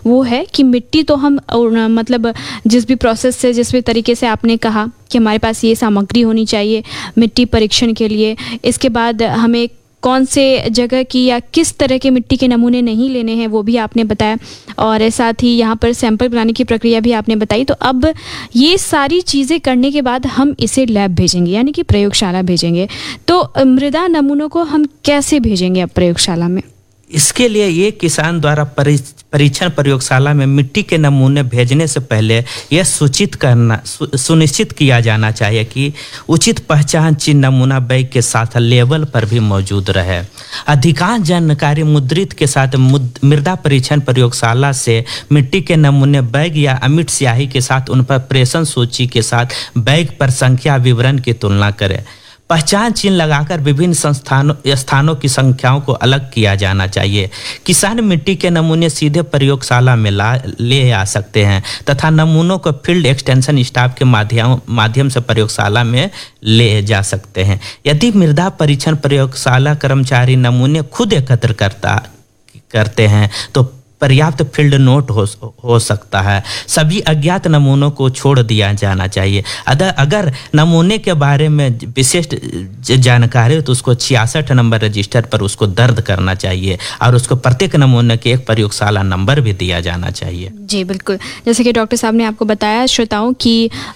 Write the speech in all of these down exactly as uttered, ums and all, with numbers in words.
वो है कि मिट्टी तो हम मतलब जिस भी प्रोसेस से, जिस भी तरीके से आपने कहा कि हमारे पास ये सामग्री होनी चाहिए मिट्टी परीक्षण के लिए, इसके बाद हमें कौन से जगह की या किस तरह के मिट्टी के नमूने नहीं लेने हैं वो भी आपने बताया, और साथ ही यहाँ पर सैंपल बनाने की प्रक्रिया भी आपने बताई। तो अब ये सारी चीज़ें करने के बाद हम इसे लैब भेजेंगे, यानी कि प्रयोगशाला भेजेंगे। तो मृदा नमूनों को हम कैसे भेजेंगे अब प्रयोगशाला में? इसके लिए ये किसान द्वारा परीक्षण प्रयोगशाला में मिट्टी के नमूने भेजने से पहले यह सूचित करना सु, सुनिश्चित किया जाना चाहिए कि उचित पहचान चिन्ह नमूना बैग के साथ लेबल पर भी मौजूद रहे। अधिकांश जानकारी मुद्रित के साथ मृदा परीक्षण प्रयोगशाला से मिट्टी के नमूने बैग या अमिट स्याही के साथ उन पर प्रेषण सूची के साथ बैग पर संख्या विवरण की तुलना करें। पहचान चिन्ह लगाकर विभिन्न संस्थानों स्थानों की संख्याओं को अलग किया जाना चाहिए। किसान मिट्टी के नमूने सीधे प्रयोगशाला में ला ले आ सकते हैं तथा नमूनों को फील्ड एक्सटेंशन स्टाफ के माध्यम माध्यम से प्रयोगशाला में ले जा सकते हैं। यदि मृदा परीक्षण प्रयोगशाला कर्मचारी नमूने खुद एकत्र करता करते हैं तो पर्याप्त फील्ड नोट हो हो सकता है। सभी अज्ञात नमूनों को छोड़ दिया जाना चाहिए। अगर अगर नमूने के बारे में विशिष्ट जानकारी हो तो उसको छियासठ नंबर रजिस्टर पर उसको दर्ज करना चाहिए और उसको प्रत्येक नमूने के एक प्रयोगशाला नंबर भी दिया जाना चाहिए। जी बिल्कुल, जैसे कि डॉक्टर साहब ने आपको बताया श्रोताओं कि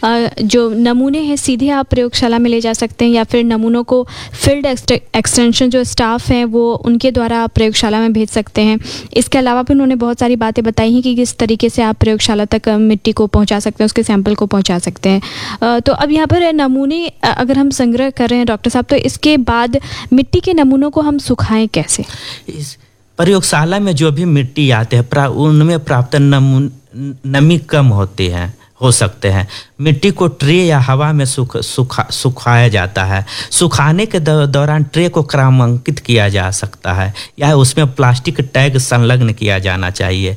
जो नमूने हैं सीधे आप प्रयोगशाला में ले जा सकते हैं या फिर नमूनों को फील्ड एक्सटेंशन जो स्टाफ हैं वो उनके द्वारा आप प्रयोगशाला में भेज सकते हैं। इसके अलावा भी उन्होंने बहुत सारी बातें बताई हैं कि किस तरीके से आप प्रयोगशाला तक मिट्टी को पहुंचा सकते हैं, उसके सैंपल को पहुंचा सकते हैं। तो अब यहाँ पर नमूने अगर हम संग्रह कर रहे हैं डॉक्टर साहब, तो इसके बाद मिट्टी के नमूनों को हम सुखाएं कैसे? इस प्रयोगशाला में जो भी मिट्टी आते हैं उनमें प्राप्त नमी कम होती है हो सकते हैं। मिट्टी को ट्रे या हवा में सुख सुखा सुखाया जाता है। सुखाने के दौरान ट्रे को क्रमांकित किया जा सकता है या उसमें प्लास्टिक टैग संलग्न किया जाना चाहिए।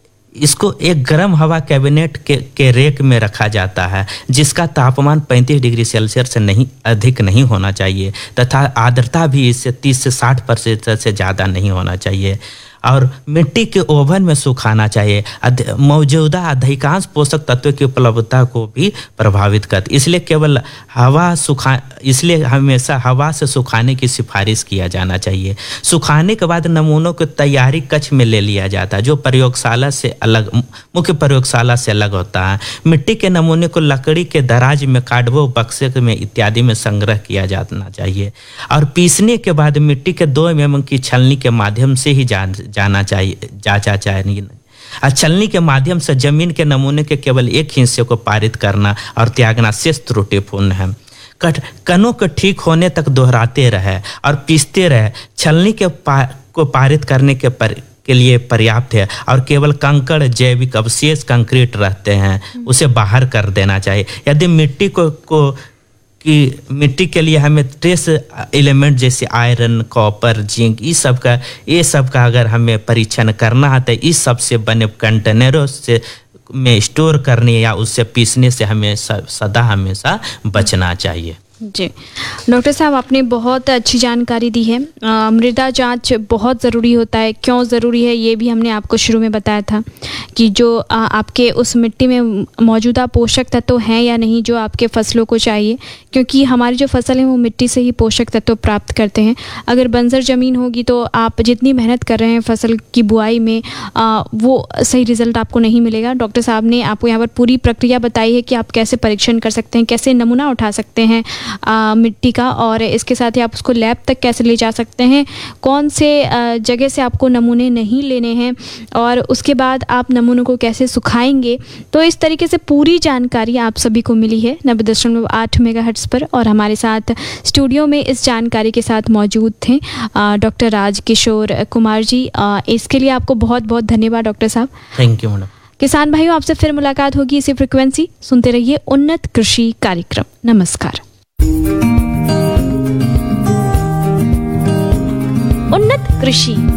इसको एक गर्म हवा कैबिनेट के, के रेक में रखा जाता है जिसका तापमान पैंतीस डिग्री सेल्सियस से नहीं अधिक नहीं होना चाहिए तथा आर्द्रता भी इससे तीस से साठ प्रतिशत से ज़्यादा नहीं होना चाहिए और मिट्टी के ओवन में सुखाना चाहिए। मौजूदा अधिकांश पोषक तत्वों की उपलब्धता को भी प्रभावित करती, इसलिए केवल हवा सुखा इसलिए हमेशा हवा से सुखाने की सिफारिश किया जाना चाहिए। सुखाने के बाद नमूनों को तैयारी कक्ष में ले लिया जाता है जो प्रयोगशाला से अलग मुख्य प्रयोगशाला से अलग होता है। मिट्टी के नमूने को लकड़ी के दराज में कार्डबोर्ड बक्से में इत्यादि में संग्रह किया जाना चाहिए और पीसने के बाद मिट्टी के दो एम एम की छलनी के माध्यम से ही जान जाना चाहिए जांचा चाहिए। छलनी के माध्यम से जमीन के नमूने के केवल एक हिस्से को पारित करना और त्यागना शेष त्रुटिपूर्ण है। कट कणों को ठीक होने तक दोहराते रहे और पीसते रहे। छलनी के पा, को पारित करने के पर के लिए पर्याप्त है और केवल कंकड़ जैविक अवशेष कंक्रीट रहते हैं उसे बाहर कर देना चाहिए। यदि मिट्टी को को कि मिट्टी के लिए हमें ट्रेस एलिमेंट जैसे आयरन, कॉपर, जिंक इस सब का ये सब का अगर हमें परीक्षण करना है तो इस सब से बने कंटेनरों से में स्टोर करने या उससे पीसने से हमें सदा हमेशा बचना चाहिए। जी डॉक्टर साहब, आपने बहुत अच्छी जानकारी दी है। आ, मृदा जांच बहुत ज़रूरी होता है। क्यों ज़रूरी है ये भी हमने आपको शुरू में बताया था कि जो आ, आपके उस मिट्टी में मौजूदा पोषक तत्व हैं या नहीं जो आपके फसलों को चाहिए, क्योंकि हमारी जो फसल है वो मिट्टी से ही पोषक तत्व प्राप्त करते हैं। अगर बंजर ज़मीन होगी तो आप जितनी मेहनत कर रहे हैं फसल की बुआई में आ, वो सही रिज़ल्ट आपको नहीं मिलेगा। डॉक्टर साहब ने आपको यहाँ पर पूरी प्रक्रिया बताई है कि आप कैसे परीक्षण कर सकते हैं, कैसे नमूना उठा सकते हैं आ, मिट्टी का, और इसके साथ ही आप उसको लैब तक कैसे ले जा सकते हैं, कौन से आ, जगह से आपको नमूने नहीं लेने हैं और उसके बाद आप नमूनों को कैसे सुखाएंगे। तो इस तरीके से पूरी जानकारी आप सभी को मिली है नब्बे दशमलव आठ मेगाहर्ट्ज़ पर, और हमारे साथ स्टूडियो में इस जानकारी के साथ मौजूद थे डॉक्टर राजकिशोर कुमार जी। आ, इसके लिए आपको बहुत बहुत धन्यवाद डॉक्टर साहब। Thank you madam. किसान भाइयों, आपसे फिर मुलाकात होगी इसी फ्रिक्वेंसी। सुनते रहिए उन्नत कृषि कार्यक्रम। नमस्कार। उन्नत कृषि